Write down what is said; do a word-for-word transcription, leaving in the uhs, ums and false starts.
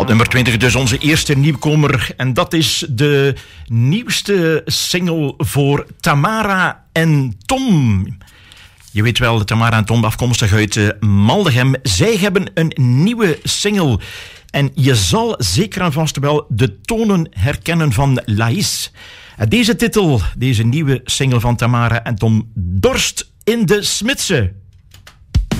nummer twintig, dus onze eerste nieuwkomer. En dat is de nieuwste single voor Tamara en Tom. Je weet wel, Tamara en Tom, afkomstig uit uh, Maldegem. Zij hebben een nieuwe single. En je zal zeker en vast wel de tonen herkennen van Laïs. Deze titel, deze nieuwe single van Tamara en Tom, Dorst in de Smidse.